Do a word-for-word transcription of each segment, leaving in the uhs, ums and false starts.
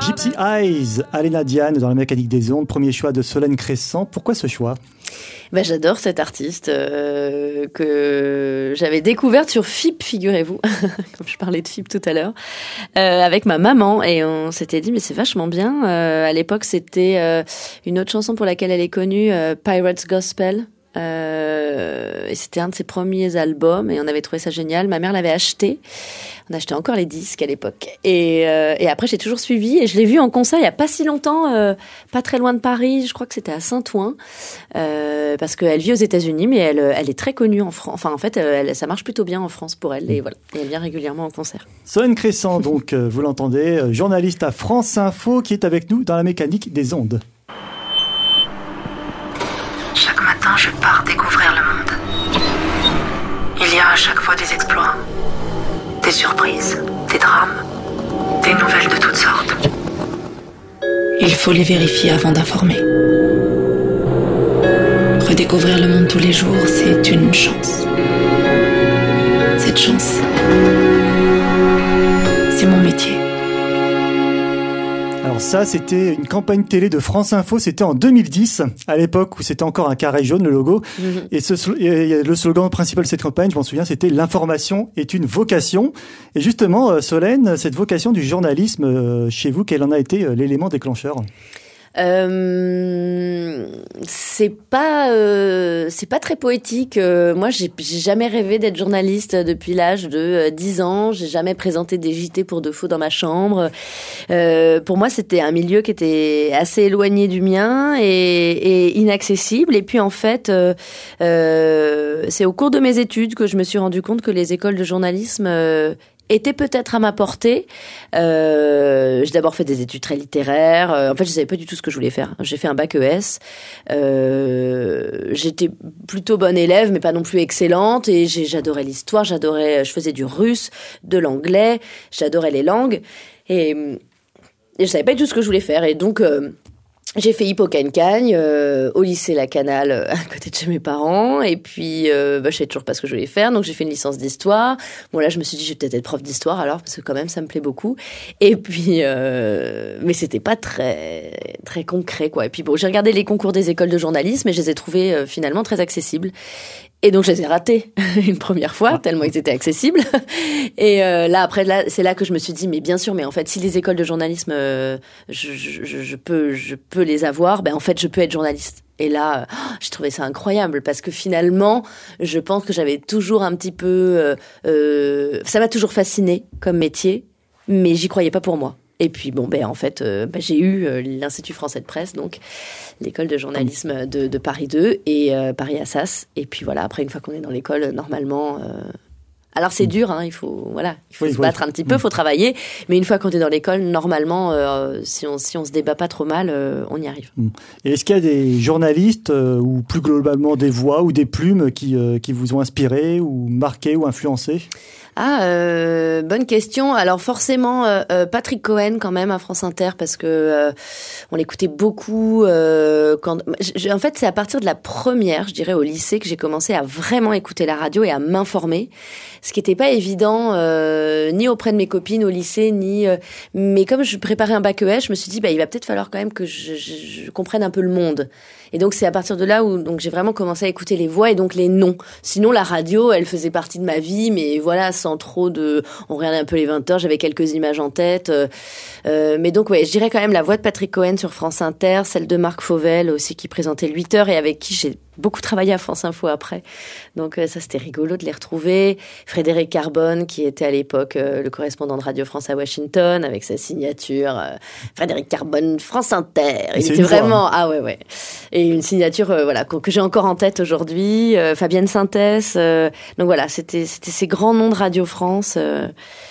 Gypsy Eyes, Alena Diane dans la mécanique des ondes, premier choix de Solène Crescent. Pourquoi ce choix ? Ben, j'adore cette artiste euh, que j'avais découverte sur F I P, figurez-vous, comme je parlais de F I P tout à l'heure, euh, avec ma maman, et on s'était dit mais c'est vachement bien. Euh, à l'époque, c'était euh, une autre chanson pour laquelle elle est connue, euh, Pirates Gospel. Euh, et c'était un de ses premiers albums et on avait trouvé ça génial. Ma mère l'avait acheté. On achetait encore les disques à l'époque. Et, euh, et après, j'ai toujours suivi et je l'ai vue en concert il y a pas si longtemps, euh, pas très loin de Paris. Je crois que c'était à Saint-Ouen, euh, parce qu'elle vit aux États-Unis, mais elle, elle est très connue en France. Enfin, en fait, elle, ça marche plutôt bien en France pour elle. Et voilà, et elle vient régulièrement en concert. Solène Crescent, donc, vous l'entendez, journaliste à France Info, qui est avec nous dans la mécanique des ondes. Chaque matin, je pars découvrir le monde. Il y a à chaque fois des exploits, des surprises, des drames, des nouvelles de toutes sortes. Il faut les vérifier avant d'informer. Redécouvrir le monde tous les jours, c'est une chance. Cette chance, c'est mon métier. Alors ça, c'était une campagne télé de France Info, c'était en deux mille dix, à l'époque où c'était encore un carré jaune, le logo. Mmh. Et, ce, et le slogan principal de cette campagne, je m'en souviens, c'était « L'information est une vocation ». Et justement, Solène, cette vocation du journalisme, chez vous, quel en a été l'élément déclencheur ? Euh, c'est pas euh, c'est pas très poétique. Euh, moi, j'ai, j'ai jamais rêvé d'être journaliste depuis l'âge de euh, dix ans. J'ai jamais présenté des J T pour de faux dans ma chambre. Euh, pour moi, c'était un milieu qui était assez éloigné du mien et, et inaccessible. Et puis, en fait, euh, euh, c'est au cours de mes études que je me suis rendu compte que les écoles de journalisme euh, était peut-être à ma portée. Euh, j'ai d'abord fait des études très littéraires. Euh, en fait, je savais pas du tout ce que je voulais faire. J'ai fait un bac E S. Euh, j'étais plutôt bonne élève, mais pas non plus excellente. Et j'ai, j'adorais l'histoire, j'adorais, je faisais du russe, de l'anglais, j'adorais les langues. Et, et je savais pas du tout ce que je voulais faire. Et donc, euh, j'ai fait Hippocagne-Cagne euh, au lycée La Canale euh, à côté de chez mes parents et puis euh, bah, je savais toujours pas ce que je voulais faire, donc j'ai fait une licence d'histoire. Bon là je me suis dit je vais peut-être être prof d'histoire alors parce que quand même ça me plaît beaucoup. Et puis euh, mais c'était pas très très concret quoi. Et puis bon j'ai regardé les concours des écoles de journalisme et je les ai trouvés euh, finalement très accessibles. Et donc, je les ai ratés une première fois, tellement ils étaient accessibles. Et euh, là, après, là, c'est là que je me suis dit, mais bien sûr, mais en fait, si les écoles de journalisme, euh, je, je, je, peux, je peux les avoir, ben en fait, je peux être journaliste. Et là, oh, j'ai trouvé ça incroyable parce que finalement, je pense que j'avais toujours un petit peu... Euh, euh, ça m'a toujours fasciné comme métier, mais j'y croyais pas pour moi. Et puis, bon, ben, en fait, euh, ben, j'ai eu euh, l'Institut français de presse, donc l'école de journalisme de, de Paris deux et euh, Paris-Assas. Et puis voilà, après, une fois qu'on est dans l'école, normalement... Euh... Alors, c'est dur, hein, il faut, voilà, il faut oui, se battre oui. un petit peu, il faut travailler. Mais une fois qu'on est dans l'école, normalement, euh, si on si on se débat pas trop mal, euh, on y arrive. Et est-ce qu'il y a des journalistes euh, ou plus globalement des voix ou des plumes qui, euh, qui vous ont inspiré ou marqué ou influencé ? Ah, euh, bonne question. Alors forcément, euh, Patrick Cohen quand même à France Inter parce que euh, on l'écoutait beaucoup. Euh, quand, je, en fait, c'est à partir de la première, je dirais, au lycée que j'ai commencé à vraiment écouter la radio et à m'informer. Ce qui n'était pas évident euh, ni auprès de mes copines au lycée, ni. Euh, mais comme je préparais un bac E S, je me suis dit, bah, il va peut-être falloir quand même que je, je, je comprenne un peu le monde. Et donc c'est à partir de là où donc j'ai vraiment commencé à écouter les voix et donc les noms. Sinon la radio, elle faisait partie de ma vie, mais voilà, sans trop de. On regardait un peu les vingt heures, j'avais quelques images en tête. Euh, euh, mais donc ouais, je dirais quand même la voix de Patrick Cohen sur France Inter, celle de Marc Fauvel aussi qui présentait le huit heures et avec qui j'ai beaucoup travaillé à France Info après. Donc euh, ça c'était rigolo de les retrouver. Frédéric Carbone qui était à l'époque euh, le correspondant de Radio France à Washington avec sa signature euh, Frédéric Carbone France Inter. Il était vraiment ah ouais ouais. Et une signature euh, voilà que, que j'ai encore en tête aujourd'hui. Euh, Fabienne Sintès. Euh, donc voilà, c'était c'était ces grands noms de Radio France euh,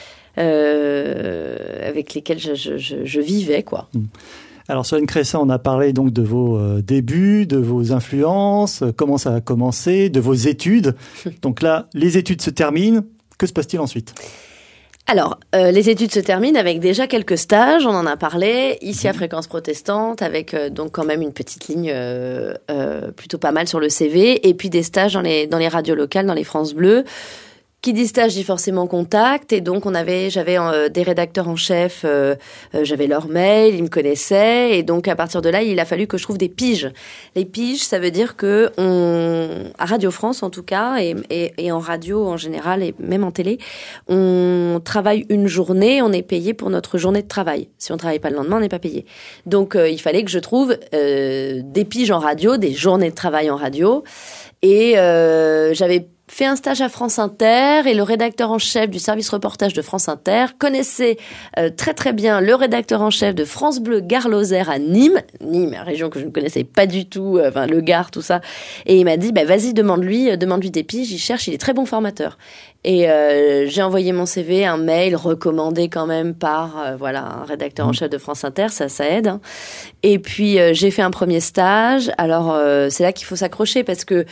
euh, avec lesquels je, je, je, je vivais quoi. Mmh. Alors Solène Crescent, on a parlé donc de vos euh, débuts, de vos influences, euh, comment ça a commencé, de vos études. Donc là, les études se terminent. Que se passe-t-il ensuite ? Alors, euh, les études se terminent avec déjà quelques stages, on en a parlé, ici à Fréquence Protestante, avec euh, donc quand même une petite ligne euh, euh, plutôt pas mal sur le C V, et puis des stages dans les, dans les radios locales, dans les France Bleu. Qui dit stage dit forcément contact, et donc on avait, j'avais euh, des rédacteurs en chef, euh, euh, j'avais leur mail, ils me connaissaient, et donc à partir de là, il a fallu que je trouve des piges. Les piges, ça veut dire que on, à Radio France en tout cas, et, et, et en radio en général, et même en télé, on travaille une journée, on est payé pour notre journée de travail. Si on travaille pas le lendemain, on n'est pas payé. Donc euh, il fallait que je trouve euh, des piges en radio, des journées de travail en radio, et euh, j'avais fait un stage à France Inter, et le rédacteur en chef du service reportage de France Inter connaissait euh, très très bien le rédacteur en chef de France Bleu Gare Lozère à Nîmes, Nîmes, région que je ne connaissais pas du tout, euh, enfin le Gard, tout ça, et il m'a dit bah vas-y, demande-lui, euh, demande-lui des piges, il cherche, il est très bon formateur. Et euh, j'ai envoyé mon C V, un mail recommandé quand même par euh, voilà un rédacteur en chef de France Inter, ça ça aide. Hein. Et puis euh, j'ai fait un premier stage. Alors euh, c'est là qu'il faut s'accrocher parce que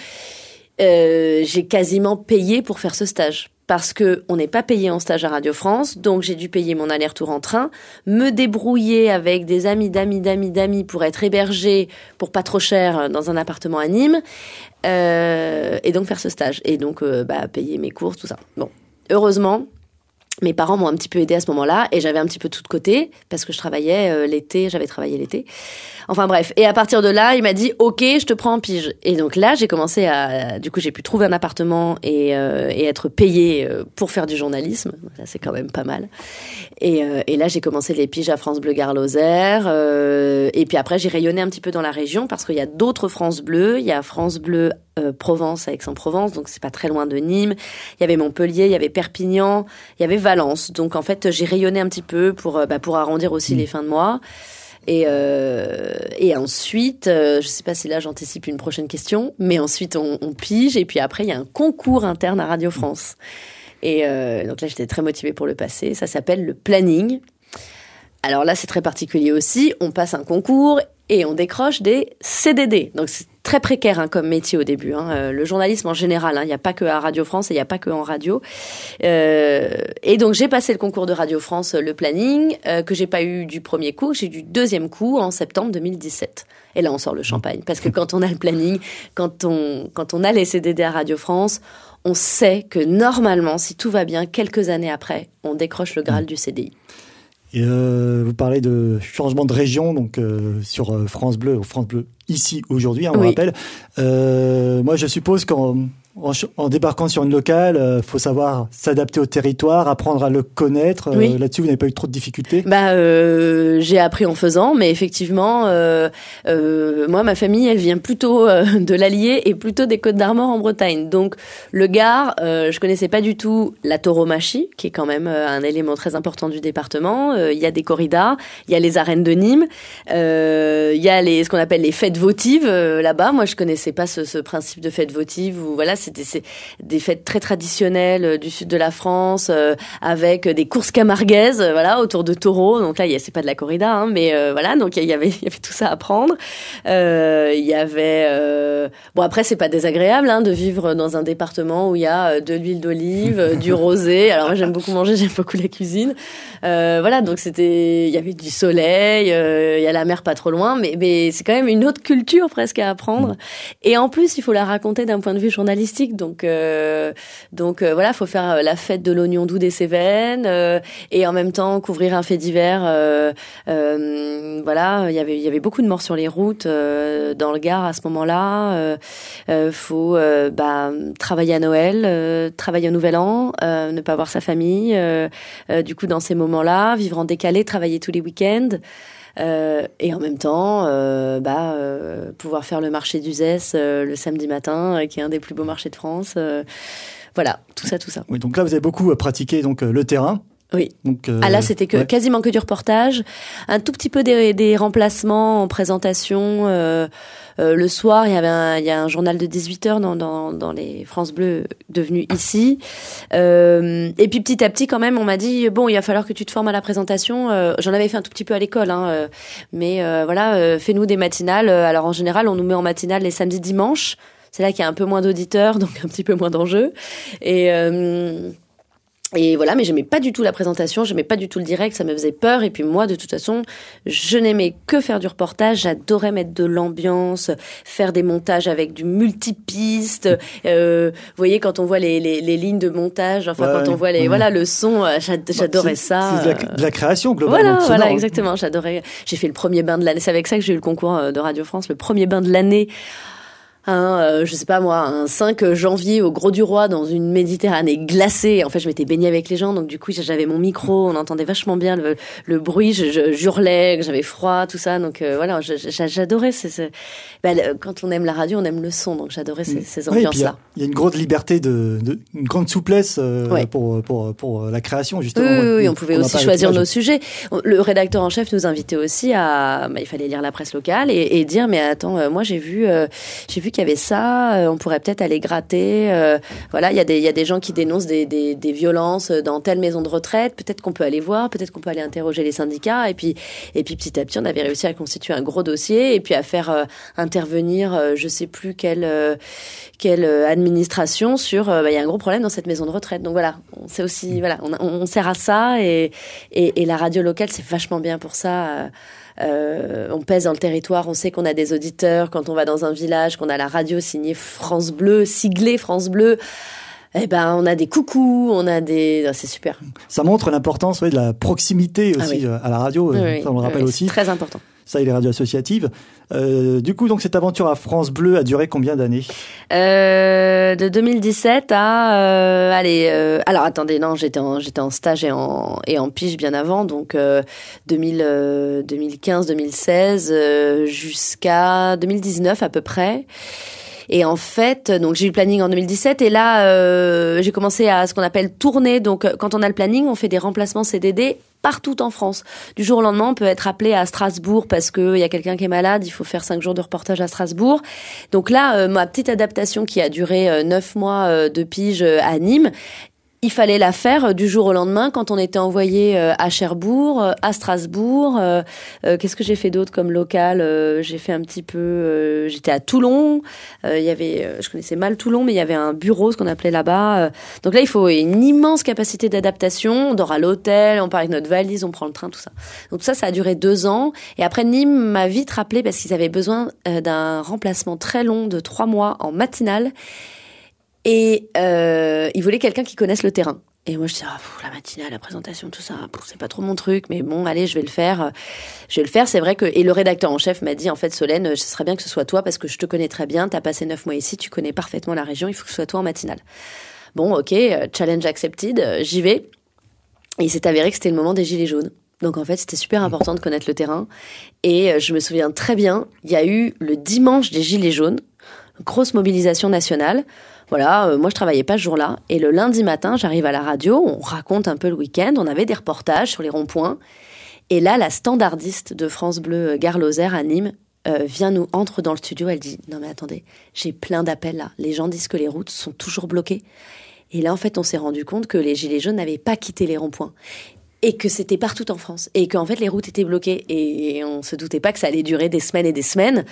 Euh, j'ai quasiment payé pour faire ce stage. Parce que on n'est pas payé en stage à Radio France, donc j'ai dû payer mon aller-retour en train, me débrouiller avec des amis d'amis d'amis d'amis pour être hébergée pour pas trop cher dans un appartement à Nîmes, euh, et donc faire ce stage. Et donc euh, bah, payer mes courses, tout ça. Bon, heureusement, mes parents m'ont un petit peu aidée à ce moment-là, et j'avais un petit peu tout de côté, parce que je travaillais euh, l'été, j'avais travaillé l'été. Enfin bref, et à partir de là, il m'a dit « Ok, je te prends en pige ». Et donc là, j'ai commencé à... Du coup, j'ai pu trouver un appartement et, euh, et être payée pour faire du journalisme. Ça, c'est quand même pas mal. Et, euh, et là, j'ai commencé les piges à France Bleu Gare Lozère. Euh, et puis après, j'ai rayonné un petit peu dans la région, parce qu'il y a d'autres France Bleu. Il y a France Bleu euh, Provence à Aix-en-Provence, donc c'est pas très loin de Nîmes. Il y avait Montpellier, il y avait Perpignan, il y avait Valence. Donc en fait, j'ai rayonné un petit peu pour, bah, pour arrondir aussi mmh. les fins de mois. Et, euh, et ensuite, euh, je sais pas si là j'anticipe une prochaine question, mais ensuite on, on pige, et puis après il y a un concours interne à Radio France. Et euh, donc là j'étais très motivée pour le passer. Ça s'appelle le planning. Alors là c'est très particulier aussi. On passe un concours et on décroche des C D D. Donc c'est très précaire hein, comme métier au début. Hein. Euh, le journalisme en général, il hein, n'y a pas que à Radio France et il n'y a pas que en radio. Euh, et donc j'ai passé le concours de Radio France, le planning, euh, que j'ai pas eu du premier coup, j'ai eu du deuxième coup en septembre deux mille dix-sept. Et là on sort le champagne, parce que quand on a le planning, quand on quand on a les C D D à Radio France, on sait que normalement, si tout va bien, quelques années après, on décroche le Graal du C D I. Et euh, vous parlez de changement de région, donc euh, sur euh, France Bleu, France Bleu ici aujourd'hui, hein, on oui. rappelle. Euh, moi, je suppose qu'en en, en débarquant sur une locale, euh, faut savoir s'adapter au territoire, apprendre à le connaître. Oui. Euh, là-dessus, vous n'avez pas eu trop de difficultés? Bah, euh, j'ai appris en faisant, mais effectivement, euh, euh, moi, ma famille, elle vient plutôt euh, de l'Allier et plutôt des Côtes d'Armor en Bretagne. Donc, le Gard, euh, je connaissais pas du tout la tauromachie, qui est quand même euh, un élément très important du département. Il euh, y a des corridas, il y a les arènes de Nîmes, il euh, y a les ce qu'on appelle les fêtes votives euh, là-bas. Moi, je connaissais pas ce, ce principe de fête votive où voilà. C'était c'est des fêtes très traditionnelles euh, du sud de la France, euh, avec des courses camarguaises, euh, voilà, autour de taureaux. Donc là, y a, c'est pas de la corrida, hein, mais euh, voilà. Donc il y avait, il y avait tout ça à prendre. Il euh, y avait euh... bon après, c'est pas désagréable hein, de vivre dans un département où il y a de l'huile d'olive, du rosé. Alors moi, j'aime beaucoup manger, j'aime beaucoup la cuisine. Euh, voilà, donc c'était, il y avait du soleil, il euh, y a la mer pas trop loin, mais mais c'est quand même une autre culture presque à apprendre. Et en plus, il faut la raconter d'un point de vue journalistique. Donc, euh, donc euh, voilà, faut faire la fête de l'oignon doux des Cévennes euh, et en même temps couvrir un fait divers. Euh, euh, voilà, il y avait il y avait beaucoup de morts sur les routes euh, dans le Gard à ce moment-là. Euh, euh, faut euh, bah, travailler à Noël, euh, travailler au Nouvel An, euh, ne pas voir sa famille. Euh, euh, du coup, dans ces moments-là, vivre en décalé, travailler tous les week-ends. Euh, et en même temps, euh, bah, euh, pouvoir faire le marché d'Uzès euh, le samedi matin, euh, qui est un des plus beaux marchés de France. Euh, voilà, tout ça, tout ça. Oui, donc là, vous avez beaucoup pratiqué donc euh, le terrain. Oui. Donc, euh, ah là, c'était que, ouais. quasiment que du reportage, un tout petit peu des, des remplacements en présentation. Euh, euh, le soir, il y avait un, il y a un journal de dix-huit heures dans, dans, dans les France Bleu devenu ici. Euh, et puis petit à petit, quand même, on m'a dit bon, il va falloir que tu te formes à la présentation. Euh, j'en avais fait un tout petit peu à l'école, hein, euh, mais euh, voilà, euh, fais-nous des matinales. Alors en général, on nous met en matinale les samedis, dimanches. C'est là qu'il y a un peu moins d'auditeurs, donc un petit peu moins d'enjeux. Et euh, Et voilà, mais j'aimais pas du tout la présentation, j'aimais pas du tout le direct, ça me faisait peur. Et puis moi, de toute façon, je n'aimais que faire du reportage. J'adorais mettre de l'ambiance, faire des montages avec du multipiste. Euh, vous voyez, quand on voit les, les, les lignes de montage, enfin ouais, quand on voit les, ouais. voilà, le son, j'adorais c'est, ça. C'est de la, de la création globalement. Voilà, voilà, exactement. J'adorais. J'ai fait le premier bain de l'année. C'est avec ça que j'ai eu le concours de Radio France, le premier bain de l'année. Un, euh, je sais pas moi, un cinq janvier au Gros du Roi dans une Méditerranée glacée. En fait, je m'étais baignée avec les gens, donc du coup, j'avais mon micro, on entendait vachement bien le, le bruit, je, je j'hurlais, j'avais froid, tout ça. Donc euh, voilà, je, j'adorais ces, ces... Ben, quand on aime la radio, on aime le son, donc j'adorais ces, ces ambiances-là. Il y, y a une grande liberté, de, de une grande souplesse euh, ouais. pour, pour, pour la création, justement. Oui, oui, oui on pouvait on aussi choisir nos sujets. Le rédacteur en chef nous invitait aussi à... Ben, il fallait lire la presse locale et, et dire, mais attends, euh, moi j'ai vu, euh, j'ai vu qu'il y avait ça, euh, on pourrait peut-être aller gratter. Euh, voilà, il y a des il y a des gens qui dénoncent des, des des violences dans telle maison de retraite. Peut-être qu'on peut aller voir, peut-être qu'on peut aller interroger les syndicats. Et puis et puis petit à petit, on avait réussi à constituer un gros dossier et puis à faire euh, intervenir, euh, je sais plus quelle euh, quelle administration sur. Il euh, bah, y a un gros problème dans cette maison de retraite. Donc voilà, c'est aussi voilà, on, on sert à ça et, et et la radio locale, c'est vachement bien pour ça. Euh, Euh, on pèse dans le territoire, on sait qu'on a des auditeurs quand on va dans un village, qu'on a la radio signée France Bleu, siglée France Bleu. Eh ben, on a des coucous, on a des, oh, c'est super. Ça montre l'importance, ouais, de la proximité aussi ah oui. à la radio. Oui, ça on le rappelle oui, aussi. C'est très important. Ça et les radios associatives. Euh, du coup, donc cette aventure à France Bleu a duré combien d'années ? euh, De deux mille dix-sept à euh, allez. Euh, alors attendez, non, j'étais en j'étais en stage et en et en pige bien avant, donc euh, deux mille, euh, deux mille quinze, deux mille seize euh, jusqu'à deux mille dix-neuf à peu près. Et en fait, donc j'ai eu le planning en deux mille dix-sept et là euh, j'ai commencé à ce qu'on appelle tourner. Donc quand on a le planning, on fait des remplacements C D D partout en France. Du jour au lendemain, on peut être appelé à Strasbourg parce que il y a quelqu'un qui est malade, il faut faire cinq jours de reportage à Strasbourg. Donc là, euh, ma petite adaptation qui a duré euh, neuf mois euh, de pige euh, à Nîmes, il fallait la faire du jour au lendemain quand on était envoyé à Cherbourg, à Strasbourg. Euh, euh, qu'est-ce que j'ai fait d'autre comme local ? euh, J'ai fait un petit peu... Euh, j'étais à Toulon. Euh, il y avait, je connaissais mal Toulon, mais il y avait un bureau, ce qu'on appelait là-bas. Donc là, il faut une immense capacité d'adaptation. On dort à l'hôtel, on part avec notre valise, on prend le train, tout ça. Donc ça, ça a duré deux ans. Et après, Nîmes m'a vite rappelé parce qu'ils avaient besoin d'un remplacement très long de trois mois en matinale. Et euh, il voulait quelqu'un qui connaisse le terrain. Et moi, je disais, ah, pff, la matinale, la présentation, tout ça, pff, c'est pas trop mon truc, mais bon, allez, je vais le faire. Je vais le faire, c'est vrai que... Et le rédacteur en chef m'a dit, en fait, Solène, ce serait bien que ce soit toi, parce que je te connais très bien, t'as passé neuf mois ici, tu connais parfaitement la région, il faut que ce soit toi en matinale. Bon, ok, challenge accepted, j'y vais. Et il s'est avéré que c'était le moment des Gilets jaunes. Donc en fait, c'était super important de connaître le terrain. Et je me souviens très bien, il y a eu le dimanche des Gilets jaunes, grosse mobilisation nationale. Voilà, euh, moi je travaillais pas ce jour-là. Et le lundi matin, j'arrive à la radio, on raconte un peu le week-end, on avait des reportages sur les ronds-points. Et là, la standardiste de France Bleu Gare Lozère à Nîmes euh, vient nous entre dans le studio. Elle dit, non mais attendez, j'ai plein d'appels là. Les gens disent que les routes sont toujours bloquées. Et là, en fait, on s'est rendu compte que les Gilets jaunes n'avaient pas quitté les ronds-points. Et que c'était partout en France. Et qu'en fait, les routes étaient bloquées. Et on se doutait pas que ça allait durer des semaines et des semaines.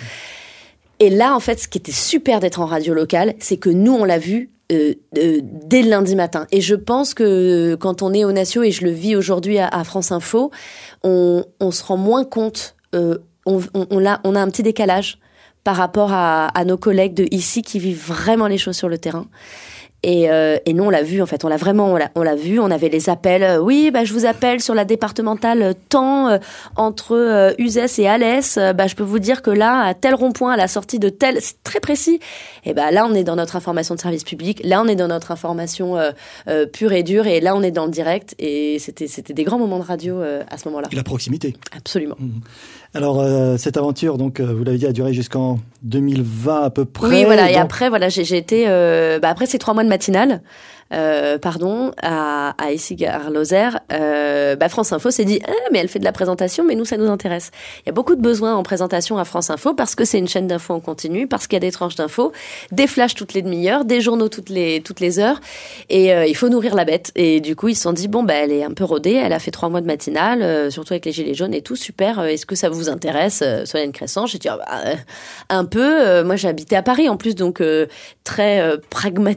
Et là, en fait, ce qui était super d'être en radio locale, c'est que nous, on l'a vu euh, euh, dès le lundi matin. Et je pense que quand on est au Natio, et je le vis aujourd'hui à, à France Info, on, on se rend moins compte, euh, on, on, on, a, on a un petit décalage par rapport à, à nos collègues de ici qui vivent vraiment les choses sur le terrain. Et, euh, et nous, on l'a vu, en fait, on l'a vraiment, on l'a, on l'a vu, on avait les appels, euh, oui, bah, je vous appelle sur la départementale euh, tant euh, entre euh, Uzès et Alès, euh, bah, je peux vous dire que là, à tel rond-point, à la sortie de tel, c'est très précis. Et bah, là, on est dans notre information de service public, là, on est dans notre information euh, euh, pure et dure, et là, on est dans le direct, et c'était, c'était des grands moments de radio euh, à ce moment-là. Et la proximité. Absolument. Mmh. Alors, euh, cette aventure, donc, euh, vous l'avez dit, a duré jusqu'en deux mille vingt à peu près. Oui, voilà. Donc... Et donc... après, voilà, j'ai, j'ai été, euh, bah, après ces trois mois de matinale, euh, pardon, à, à ici, Gare Lozère, euh, bah, France Info s'est dit, ah, mais elle fait de la présentation, mais nous, ça nous intéresse. Il y a beaucoup de besoins en présentation à France Info parce que c'est une chaîne d'infos en continu, parce qu'il y a des tranches d'infos, des flashs toutes les demi-heures, des journaux toutes les, toutes les heures. Et, euh, il faut nourrir la bête. Et du coup, ils se sont dit, bon, bah, elle est un peu rodée, elle a fait trois mois de matinale, euh, surtout avec les Gilets jaunes et tout, super. Est-ce que ça vous intéresse, euh, Solène Crescent? J'ai dit, ah, bah, euh, un peu. Euh, moi, j'habitais à Paris, en plus, donc, euh, très euh, pragmatiquement,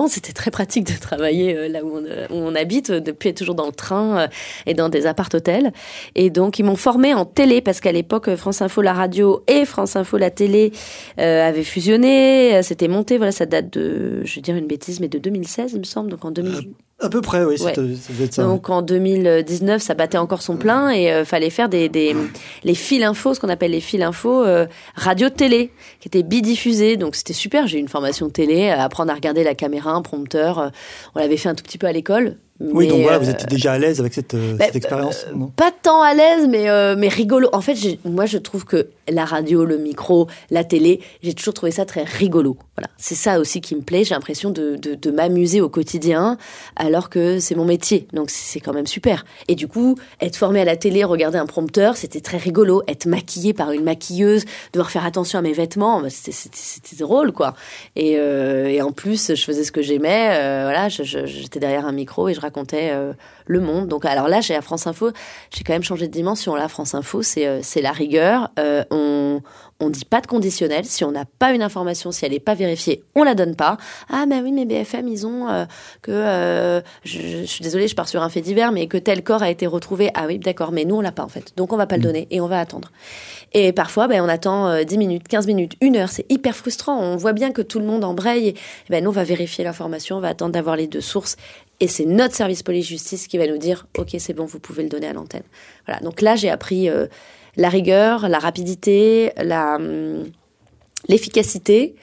avant, c'était très pratique de travailler euh, là où on, où on habite, depuis être toujours dans le train euh, et dans des appart-hôtels. Et donc, ils m'ont formée en télé, parce qu'à l'époque, France Info, la radio, et France Info, la télé, euh, avaient fusionné. Euh, c'était monté, voilà, ça date de, je vais dire une bêtise, mais de deux mille seize, il me semble, donc en deux mille... À peu près, oui, ouais. ça devait être ça. Donc en deux mille dix-neuf, ça battait encore son plein et euh, fallait faire des, des les fils infos, ce qu'on appelle les fils infos euh, radio-télé, qui étaient bidiffusés. Donc c'était super. J'ai eu une formation télé, euh, apprendre à regarder la caméra, un prompteur. Euh, on l'avait fait un tout petit peu à l'école. Oui, mais, donc voilà, euh, vous étiez déjà à l'aise avec cette, euh, bah, cette expérience, euh, non? Pas tant à l'aise, mais euh, mais rigolo. En fait, j'ai, moi, je trouve que la radio, le micro, la télé, j'ai toujours trouvé ça très rigolo. Voilà, c'est ça aussi qui me plaît. J'ai l'impression de de, de m'amuser au quotidien, alors que c'est mon métier. Donc c'est quand même super. Et du coup, être formé à la télé, regarder un prompteur, c'était très rigolo. Être maquillée par une maquilleuse, devoir faire attention à mes vêtements, bah, c'était, c'était c'était drôle, quoi. Et euh, et en plus, je faisais ce que j'aimais. Euh, voilà, je, je, j'étais derrière un micro et je racontais euh, le monde. Donc alors là, j'ai à France Info, j'ai quand même changé de dimension. Là, France Info, c'est euh, c'est la rigueur. Euh, on on dit pas de conditionnel. Si on n'a pas une information, si elle est pas vérifiée, on la donne pas. Ah mais oui, mais B F M, ils ont euh, que euh, je, je suis désolée, je pars sur un fait divers, mais que tel corps a été retrouvé. Ah oui, d'accord, mais nous on l'a pas en fait. Donc on va pas le donner et on va attendre. Et parfois, ben on attend euh, dix minutes, quinze minutes, une heure. C'est hyper frustrant. On voit bien que tout le monde embraye. Et, ben nous on va vérifier l'information, on va attendre d'avoir les deux sources. Et c'est notre service police-justice qui va nous dire « Ok, c'est bon, vous pouvez le donner à l'antenne. » Voilà. Donc là, j'ai appris euh, la rigueur, la rapidité, la, hum, l'efficacité.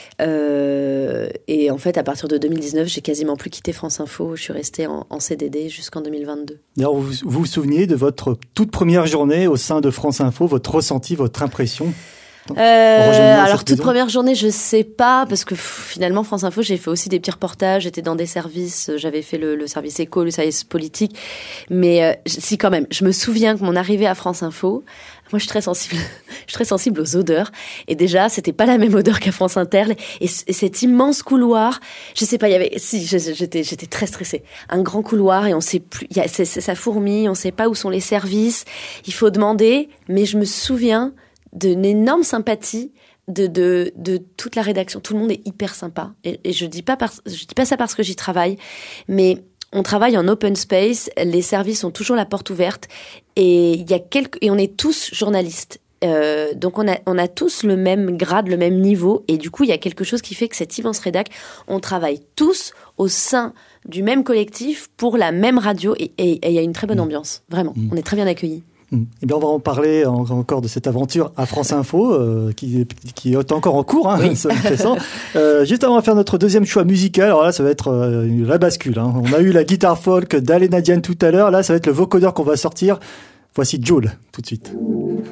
Euh, et en fait, à partir de deux mille dix-neuf, j'ai quasiment plus quitté France Info. Je suis restée en, en C D D jusqu'en deux mille vingt-deux. D'ailleurs, vous vous, vous souvenez de votre toute première journée au sein de France Info, votre ressenti, votre impression? Euh, alors toute première journée, je sais pas, parce que pff, finalement France Info, j'ai fait aussi des petits reportages, j'étais dans des services, j'avais fait le, le service éco, le service politique, mais euh, si quand même, je me souviens que mon arrivée à France Info, moi je suis très sensible, je suis très sensible aux odeurs, et déjà c'était pas la même odeur qu'à France Inter, et, c- et cet immense couloir, je sais pas, il y avait, si j'étais j'étais très stressée, un grand couloir et on sait plus, il y a, c'est, c'est, ça fourmille, on sait pas où sont les services, il faut demander, mais je me souviens d'une énorme sympathie de, de, de toute la rédaction. Tout le monde est hyper sympa. Et, et je dis pas par, je dis pas ça parce que j'y travaille, mais on travaille en open space, les services ont toujours la porte ouverte, et il y a quelques, et on est tous journalistes. Euh, donc on a, on a tous le même grade, le même niveau, et du coup il y a quelque chose qui fait que cette immense rédac, on travaille tous au sein du même collectif pour la même radio, et il y a une très bonne ambiance, vraiment. Mmh. On est très bien accueillis. Eh bien, on va en parler encore de cette aventure à France Info, euh, qui, qui est encore en cours, hein, oui. euh, juste avant, on va faire notre deuxième choix musical. Alors là, ça va être euh, la bascule. Hein. On a eu la guitare folk d'Alena Diane tout à l'heure. Là, ça va être le vocodeur qu'on va sortir. Voici Joule, tout de suite.